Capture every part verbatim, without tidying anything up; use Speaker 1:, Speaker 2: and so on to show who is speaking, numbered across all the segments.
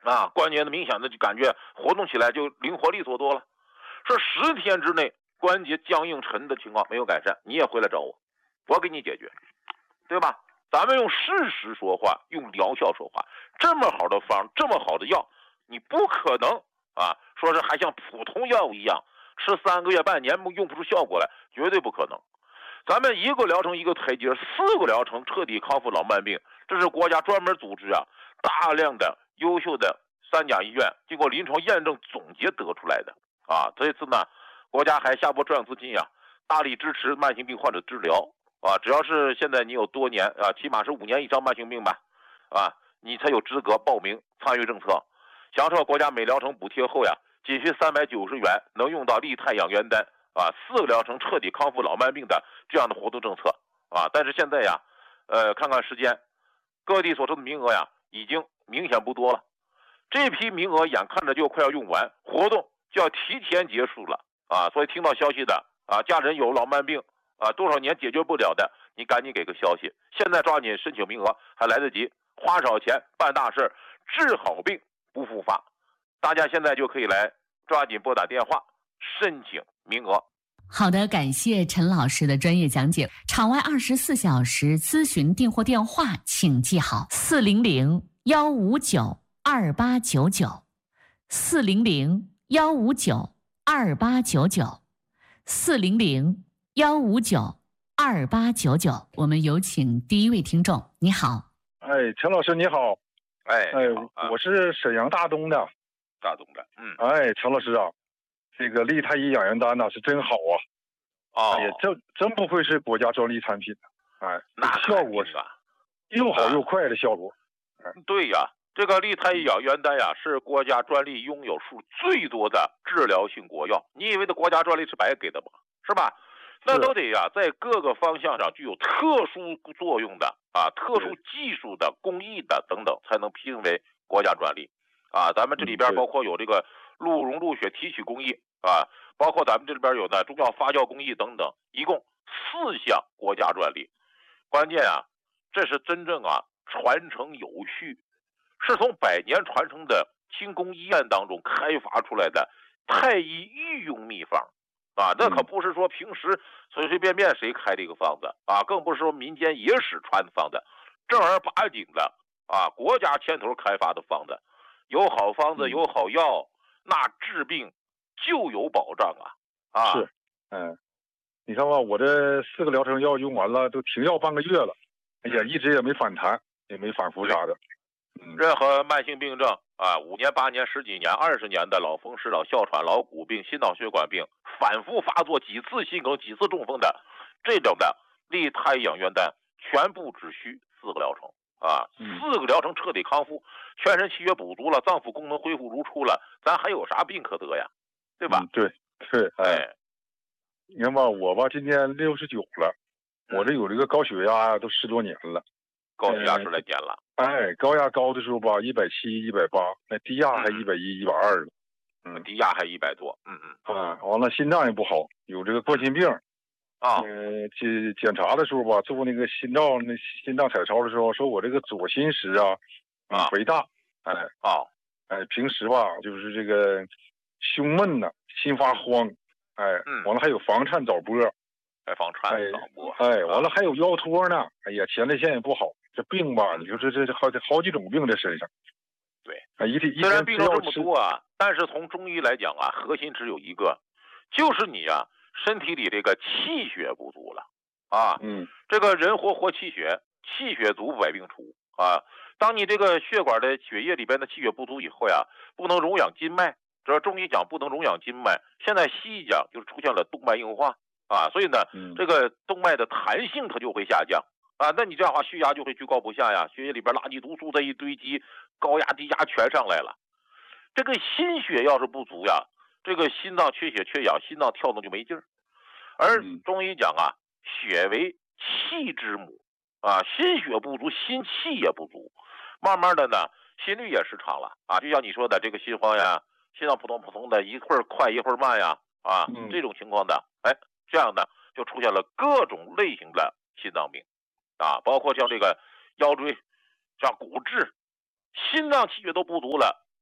Speaker 1: 啊，关节的明显的就感觉活动起来就灵活利索多了。说十天之内关节僵硬沉的情况没有改善，你也回来找我，我给你解决，对吧？咱们用事实说话，用疗效说话。这么好的方，这么好的药，你不可能啊，说是还像普通药一样吃三个月半年用不出效果来，绝对不可能。咱们一个疗程一个台阶，四个疗程彻底康复老慢病，这是国家专门组织啊，大量的优秀的三甲医院经过临床验证总结得出来的啊。这次呢，国家还下拨专项资金呀、啊，大力支持慢性病患者治疗啊。只要是现在你有多年啊，起码是五年以上慢性病吧，啊，你才有资格报名参与政策，享受国家每疗程补贴后呀，仅需三百九十元能用到利泰养元丹。啊，四个疗程彻底康复老慢病的这样的活动政策啊，但是现在呀，呃，看看时间，各地所剩的名额呀，已经明显不多了。这批名额眼看着就快要用完，活动就要提前结束了啊！所以听到消息的啊，家人有老慢病啊，多少年解决不了的，你赶紧给个消息，现在抓紧申请名额还来得及，花少钱办大事，治好病不复发。大家现在就可以来抓紧拨打电话申请名额。
Speaker 2: 好的，感谢陈老师的专业讲解。场外二十四小时咨询订货电话，请记好：四零零幺五九二八九九，四零零幺五九二八九九，四零零幺五九二八九九。我们有请第一位听众。你好，
Speaker 3: 哎，陈老师你好。
Speaker 1: 哎
Speaker 3: 哎，
Speaker 1: 啊、
Speaker 3: 我是沈阳大东的。
Speaker 1: 大东的，嗯，
Speaker 3: 哎，陈老师啊。这个利泰医养元丹呢是真好啊！
Speaker 1: 哦，
Speaker 3: 哎呀，真真不愧是国家专利产品，哎，
Speaker 1: 那
Speaker 3: 效果是又好又快的效果。
Speaker 1: 啊、对呀，这个利泰医养元丹呀是国家专利拥有数最多的治疗性国药。你以为的国家专利是白给的吗？是吧？那都得呀，在各个方向上具有特殊作用的啊、特殊技术的、工艺的等等，才能评为国家专利。啊，咱们这里边包括有这个鹿茸鹿血提取工艺啊，包括咱们这里边有呢中药发酵工艺等等，一共四项国家专利。关键啊，这是真正啊传承有序，是从百年传承的清宫医院当中开发出来的太医御用秘方啊，那可不是说平时随随便便谁开这个方子啊，更不是说民间野史传的方子，正儿八经的啊国家牵头开发的方子。有好方子，有好药，那治病就有保障啊！啊，
Speaker 3: 是，嗯，你看吧，我这四个疗程药用完了，都停药半个月了，哎呀，一直也没反弹，也没反复啥的。
Speaker 1: 嗯，任何慢性病症啊，五年、八年、十几年、二十年的老风湿、老哮喘、老骨病、心脑血管病，反复发作几次心梗、几次中风的，这种的利泰养元丹全部只需四个疗程。啊，四个疗程彻底康复，全身气血补足了，脏腑功能恢复如初了，咱还有啥病可得呀？对吧？
Speaker 3: 嗯、对对，哎，你看吧，我吧今年六十九了，我这有这个高血压都十多年了，
Speaker 1: 高血压十来年了。
Speaker 3: 哎，高压高的时候吧，一百七、一百八，那低压还一百一、一百二了。
Speaker 1: 嗯，低压还一百多。嗯嗯。
Speaker 3: 啊，完了心脏也不好，有这个冠心病。
Speaker 1: 啊，
Speaker 3: 呃，检检查的时候吧，做那个心脏那心脏彩超的时候，说我这个左心室啊，啊肥大，哎
Speaker 1: 啊，
Speaker 3: 哎，平时吧就是这个胸闷呐，心发慌，哎，
Speaker 1: 嗯，
Speaker 3: 完了还有房颤早搏，
Speaker 1: 还房颤早搏，
Speaker 3: 哎，完了还有腰托呢，哎呀，前列腺也不好，这病吧，你说这这这好好几种病在身上，
Speaker 1: 对，
Speaker 3: 啊，一天
Speaker 1: 虽然病症这么多啊，但是从中医来讲啊，核心只有一个，就是你啊。身体里这个气血不足了啊，
Speaker 3: 嗯，
Speaker 1: 这个人活活气血，气血足百病除啊。当你这个血管的血液里边的气血不足以后呀，不能荣养筋脉，这中医讲不能荣养筋脉，现在西医讲就是出现了动脉硬化啊，所以呢，
Speaker 3: 嗯、
Speaker 1: 这个动脉的弹性它就会下降啊，那你这样的话血压就会居高不下呀，血液里边垃圾毒素再一堆积，高压低压全上来了。这个心血要是不足呀，这个心脏缺血缺氧，心脏跳动就没劲儿。而中医讲啊，血为气之母啊，心血不足，心气也不足，慢慢的呢，心率也失常了啊。就像你说的这个心慌呀，心脏扑通扑通的，一会儿快一会儿慢呀，啊，这种情况的，哎，这样的就出现了各种类型的心脏病啊，包括像这个腰椎、像骨质、心脏气血都不足了。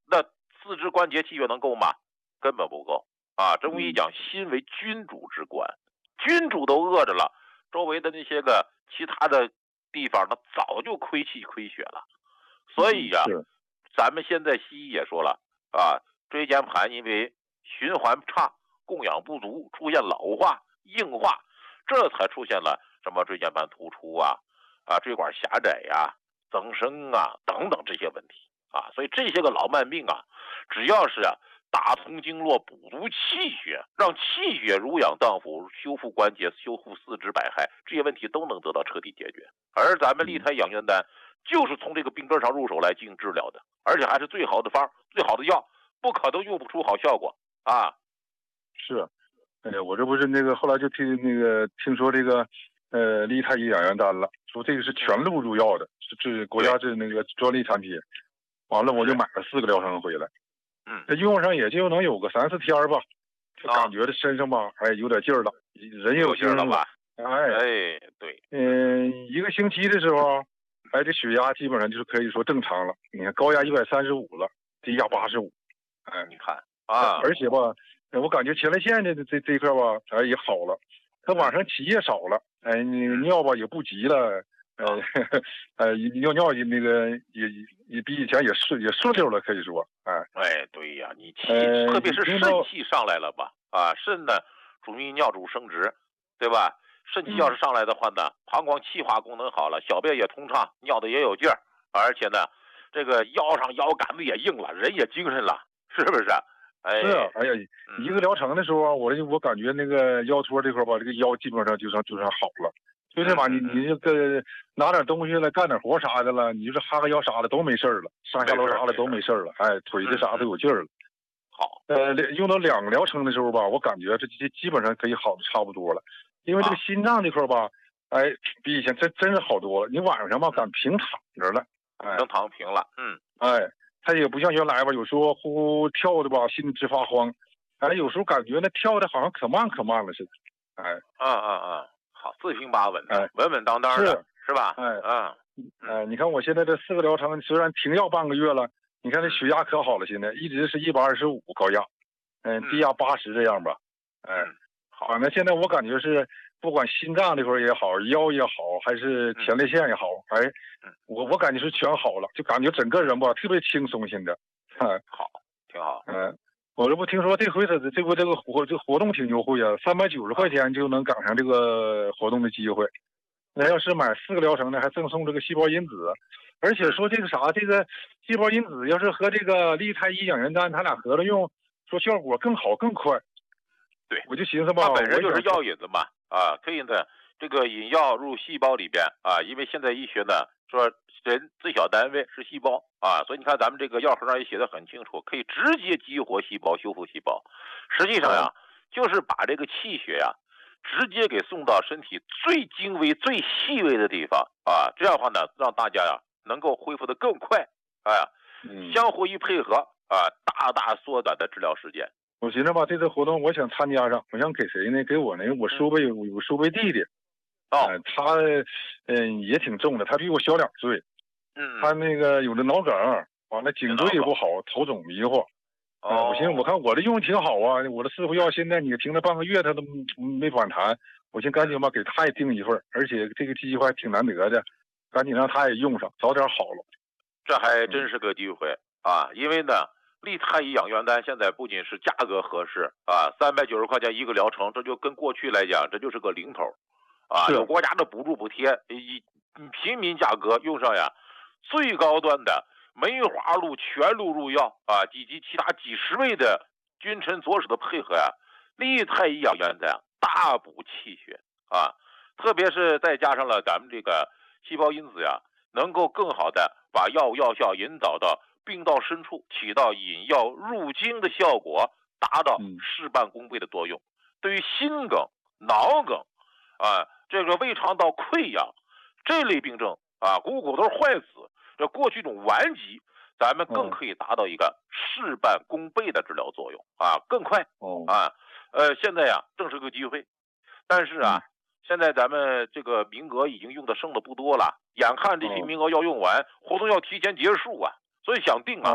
Speaker 1: 那四肢关节气血能够吗？根本不够啊！中医讲心为君主之官，君主都饿着了，周围的那些个其他的地方，那早就亏气亏血了。所以呀、啊，咱们现在西医也说了啊，椎间盘因为循环差、供氧不足，出现老化、硬化，这才出现了什么椎间盘突出啊、啊椎管狭窄呀、啊、增生啊等等这些问题啊。所以这些个老慢病啊，只要是啊打通经络、补足气血，让气血濡养脏腑，修复关节、修复四肢百骸，这些问题都能得到彻底解决。而咱们利胎养元丹就是从这个病根上入手来进行治疗的，而且还是最好的方、最好的药，不可能用不出好效果啊！
Speaker 3: 是，哎呀，我这不是那个后来就听那个听说这个呃利胎养元丹了，说这个是全路入药的，是这国家是那个专利产品。完了我就买了四个疗程回来，
Speaker 1: 嗯，
Speaker 3: 这用上也就能有个三四天吧，就感觉这身上吧，哎，有点劲儿了，人也有
Speaker 1: 劲儿了吧？
Speaker 3: 哎
Speaker 1: 哎，对，
Speaker 3: 嗯，一个星期的时候，哎，这血压基本上就是可以说正常了。你看高压一百三十五了，低压八十五，哎，
Speaker 1: 你看啊，
Speaker 3: 而且吧，我感觉前列腺的这这一块吧，哎也好了，它晚上起夜少了，哎，你尿吧也不急了。呃，呃，尿尿也那个也也比以前也顺也顺溜了，可以说，哎，
Speaker 1: 哎，对呀，你气，
Speaker 3: 呃、
Speaker 1: 特别是肾气上来了吧，啊，肾呢主泌尿主生殖，对吧？肾气要是上来的话呢，嗯、膀胱气化功能好了，小便也通畅，尿的也有劲儿，而且呢，这个腰上腰杆子也硬了，人也精神了，是不是？哎，
Speaker 3: 是啊，哎呀，一个疗程的时候，我我感觉那个腰托这块吧，这个腰基本上就算就算好了。就是嘛，你你这个拿点东西来干点活啥的了，你就是哈个腰啥的都没事了，上下楼啥的都没事了，哎，腿的啥都有劲儿了。
Speaker 1: 好，
Speaker 3: 呃，用到两个疗程的时候吧，我感觉这这基本上可以好的差不多了，因为这个心脏这块吧，哎，比以前真真是好多了。你晚上吧敢平躺着了，哎，
Speaker 1: 能躺平了，嗯，
Speaker 3: 哎，它也不像原来吧，有时候呼呼跳的吧，心里直发慌，哎，有时候感觉那跳的好像可慢可慢了似的，哎，
Speaker 1: 啊啊啊。好，四平八稳的，
Speaker 3: 哎，
Speaker 1: 稳稳当当的，是,
Speaker 3: 是
Speaker 1: 吧？
Speaker 3: 哎，
Speaker 1: 嗯，
Speaker 3: 哎，你看我现在这四个疗程，虽然停药半个月了，你看这血压可好了，现在一直是一百二十五高压，嗯，低压八十这样吧，哎，好，反正现在我感觉是不管心脏这块也好，腰也好，还是前列腺也好，哎，我我感觉是全好了，就感觉整个人吧特别轻松，现在，哎，
Speaker 1: 好，挺好，
Speaker 3: 嗯。我这不听说这回这这不这个活这个活动挺优惠啊，三百九十块钱就能赶上这个活动的机会。那要是买四个疗程呢，还赠送这个细胞因子，而且说这个啥，这个细胞因子要是和这个利胎一养元丹，他俩合着用，说效果更好更快。
Speaker 1: 对，
Speaker 3: 我就寻思吧，
Speaker 1: 它本身就是药引子嘛，啊，可以呢，这个引药入细胞里边啊，因为现在医学呢说人最小单位是细胞啊，所以你看咱们这个药盒上也写的很清楚，可以直接激活细胞、修复细胞。实际上呀，就是把这个气血呀，直接给送到身体最精微、最细微的地方啊，这样的话呢，让大家呀能够恢复的更快，哎呀，相互一配合啊，大大缩短的治疗时间。
Speaker 3: 我寻思吧，这次活动我想参加上，我想给谁呢？给我那个我叔辈有有叔辈弟弟。
Speaker 1: 哦、
Speaker 3: 呃，他嗯也挺重的，他比我小两岁，
Speaker 1: 嗯，
Speaker 3: 他那个有的脑梗，完了颈椎也不好，头肿迷糊。
Speaker 1: 哦、
Speaker 3: 呃，我寻思我看我这用挺好啊，我的四副药现在你停了半个月，他都没反弹，我先赶紧吧给他也订一份，而且这个机会还挺难得的，赶紧让他也用上，早点好了。
Speaker 1: 这还真是个机会、嗯、啊，因为呢，利太医养元丹现在不仅是价格合适啊，三百九十块钱一个疗程，这就跟过去来讲，这就是个零头。啊，有国家的补助补贴，以平民价格用上呀，最高端的梅花鹿全鹿入药啊，以及其他几十位的君臣佐使的配合呀，利太医养元丹大补气血啊，特别是再加上了咱们这个细胞因子呀，能够更好的把药物药效引导到病道深处，起到引药入经的效果，达到事半功倍的作用。对于心梗、脑梗啊，这个胃肠道溃疡这类病症啊，股骨头坏死，这过去一种顽疾，咱们更可以达到一个事半功倍的治疗作用啊，更快啊。呃，现在呀，正是个机会，但是啊，现在咱们这个名额已经用的剩的不多了，眼看这些名额要用完，活动要提前结束啊，所以想定啊，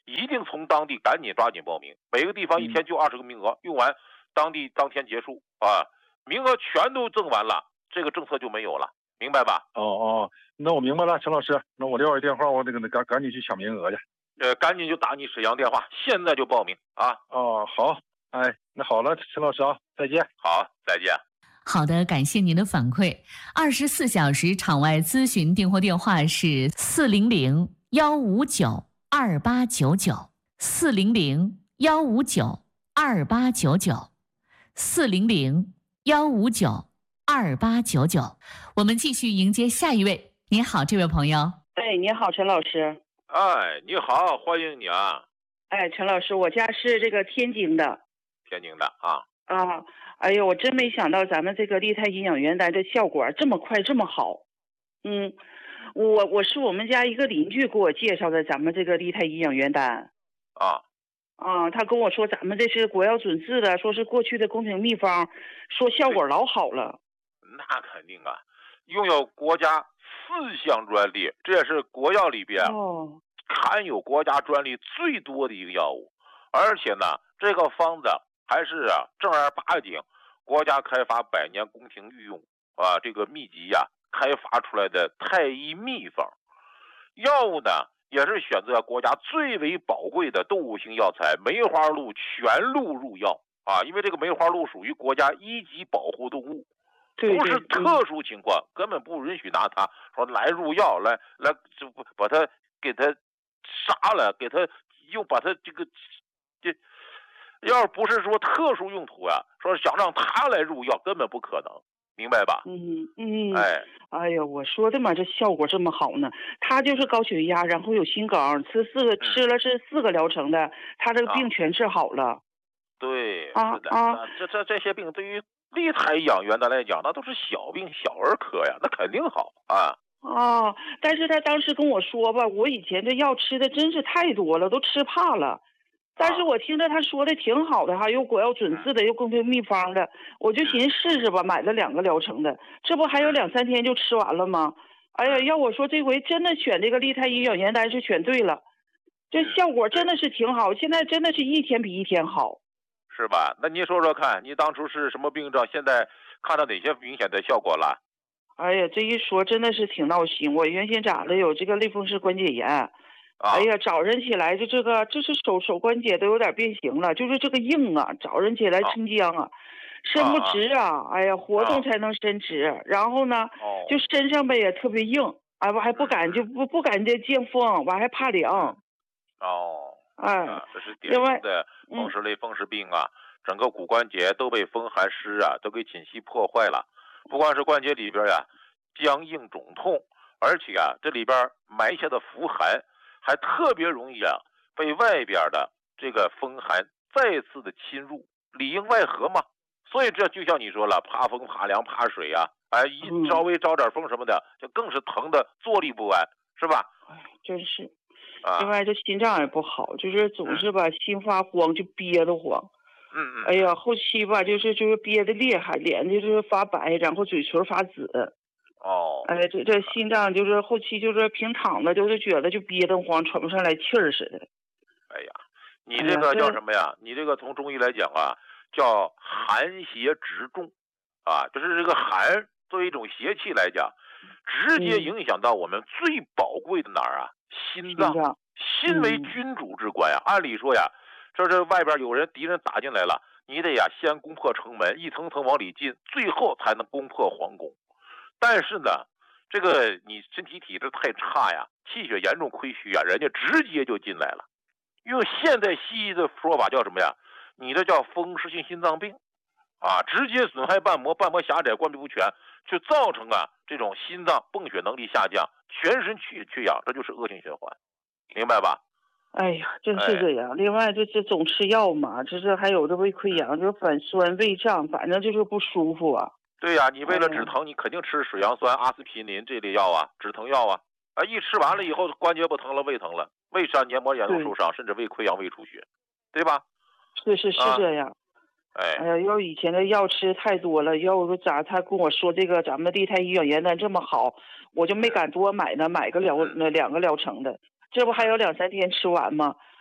Speaker 1: 一定从当地赶紧抓紧报名，每个地方一天就二十个名额，用完当地当天结束啊，名额全都挣完了，这个政策就没有了，明白吧？
Speaker 3: 哦哦，那我明白了，陈老师，那我撂一电话，我得给赶赶紧去抢名额去。
Speaker 1: 呃，赶紧就打你沈阳电话，现在就报名啊！
Speaker 3: 哦，好，哎，那好了，陈老师啊，再见。
Speaker 1: 好，再见。
Speaker 2: 好的，感谢您的反馈。二十四小时场外咨询订货电话是四零零幺五九二八九九，四零零幺五九二八九九，四零零幺五九二八九九。我们继续迎接下一位。您好，这位朋友。
Speaker 4: 哎，你好，陈老师。
Speaker 1: 哎，你好，欢迎你啊！
Speaker 4: 哎，陈老师，我家是这个天津的。
Speaker 1: 天津的啊。
Speaker 4: 啊，哎呦，我真没想到咱们这个利泰营养元丹这效果这么快这么好。嗯，我我是我们家一个邻居给我介绍的咱们这个利泰营养元丹。
Speaker 1: 啊。
Speaker 4: 啊，他跟我说咱们这是国药准字的，说是过去的宫廷秘方，说效果老好了。
Speaker 1: 那肯定啊，拥有国家四项专利，这也是国药里边
Speaker 4: 哦
Speaker 1: 含有国家专利最多的一个药物，而且呢，这个方子还是啊正儿八经国家开发百年宫廷御用啊这个秘籍呀、啊、开发出来的太医秘方。药物呢也是选择国家最为宝贵的动物性药材梅花鹿全鹿入药啊，因为这个梅花鹿属于国家一级保护动物。
Speaker 4: 对对，
Speaker 1: 不是特殊情况，嗯、根本不允许拿它说来入药，来来就不把它给它杀了，给它又把它这个这，要不是说特殊用途呀、啊，说想让它来入药，根本不可能，明白吧？
Speaker 4: 嗯嗯，
Speaker 1: 哎，
Speaker 4: 哎呀，我说的嘛，这效果这么好呢。他就是高血压，然后有心梗，吃四个、嗯、吃了是四个疗程的，他这个病全治好了。啊、
Speaker 1: 对，
Speaker 4: 啊
Speaker 1: 是的
Speaker 4: 啊，
Speaker 1: 这这这些病对于利泰养元丹来讲，那都是小病小儿科呀，那肯定好啊。
Speaker 4: 哦，但是他当时跟我说吧，我以前这药吃的真是太多了，都吃怕了。但是我听着他说的挺好的哈，又国药准字的，又宫廷秘方的，我就寻思试试吧，买了两个疗程的，这不还有两三天就吃完了吗？哎呀，要我说这回真的选这个利泰营养元丹是选对了，这效果真的是挺好，现在真的是一天比一天好。
Speaker 1: 是吧？那你说说看，你当初是什么病症？现在看到哪些明显的效果了？
Speaker 4: 哎呀，这一说真的是挺闹心。我原先咋的有这个类风湿关节炎，啊、哎呀，早晨起来就这个，就是手手关节都有点变形了，就是这个硬啊，早晨起来抻僵啊，伸不直啊，啊哎呀，活动才能伸直。啊、然后呢，哦、就身上呗也特别硬，哎，我还不敢就不不敢这见风，我还怕凉。
Speaker 1: 哦。
Speaker 4: 哎、
Speaker 1: 啊，这是典型的风湿类风湿病啊，嗯、整个骨关节都被风寒湿啊都给侵袭破坏了，不光是关节里边呀、啊、僵硬肿痛，而且啊这里边埋下的伏寒还特别容易啊被外边的这个风寒再次的侵入，里应外合嘛。所以这就像你说了，怕风怕凉怕水啊，哎，一稍微招点风什么的，就更是疼的坐立不安，是吧？
Speaker 4: 哎，真是。另外这心脏也不好，就是总是吧心发慌，就憋得慌。
Speaker 1: 嗯嗯。
Speaker 4: 哎呀，后期吧就是就是憋得厉害，脸就是发白，然后嘴唇发紫。
Speaker 1: 哦。
Speaker 4: 哎，这这心脏就是后期就是平躺着，就是觉得就憋得慌，喘不上来气儿似的。
Speaker 1: 哎呀，你这个叫什么呀？你这个从中医来讲啊，叫寒邪直中，啊，就是这个寒作为一种邪气来讲，直接影响到我们最宝贵的哪儿啊？心脏，心为君主之官呀。嗯、按理说呀，这这外边有人敌人打进来了，你得呀先攻破城门，一层层往里进，最后才能攻破皇宫。但是呢，这个你身体体质太差呀，气血严重亏虚啊，人家直接就进来了。用现代西医的说法叫什么呀？你这叫风湿性心脏病啊，直接损害瓣膜，瓣膜狭窄，关闭不全，就造成啊这种心脏泵血能力下降，全身缺缺氧，这就是恶性循环，明白吧？
Speaker 4: 哎呀，真是这样。哎、另外，这这总吃药嘛，这是还有这胃溃疡，就是反酸、胃胀，反正就是不舒服啊。
Speaker 1: 对呀、啊，你为了止疼，哎、你肯定吃水杨酸、阿司匹林这类药啊，止疼药啊。啊，一吃完了以后，关节不疼了，胃疼了，胃上黏膜严重受伤，甚至胃溃疡、胃出血，对吧？
Speaker 4: 是是是这样。啊
Speaker 1: 哎，
Speaker 4: 哎呀，要以前的药吃太多了，要我咋他跟我说这个咱们的利泰营养元丹这么好，我就没敢多买呢，买个疗那两个疗程的，这不还有两三天吃完吗？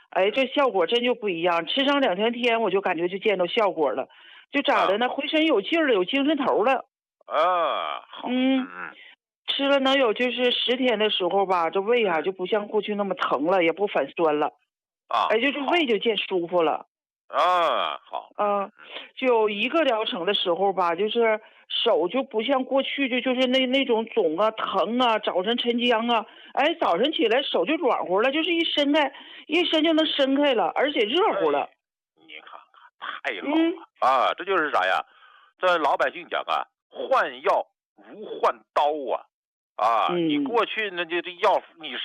Speaker 4: 哎，这效果真就不一样。吃上两三天，我就感觉就见到效果了，就咋的呢？浑身有劲儿了，有精神头了。
Speaker 1: 啊，好，
Speaker 4: 嗯，
Speaker 1: 嗯
Speaker 4: 吃了能有就是十天的时候吧，这胃啊就不像过去那么疼了，也不反酸了。
Speaker 1: 啊，
Speaker 4: 哎，就是胃就见舒服了。
Speaker 1: 啊，好，
Speaker 4: 嗯，就有一个疗程的时候吧，就是手就不像过去就就是那那种肿啊、疼啊，早晨晨僵啊，哎，早晨起来手就软和了，就是一伸开，一伸就能伸开了，而且热乎了。
Speaker 1: 你看看，太好了、
Speaker 4: 嗯、
Speaker 1: 啊！这就是啥呀？这老百姓讲啊，换药如换刀啊！啊，
Speaker 4: 嗯、
Speaker 1: 你过去呢，这这药你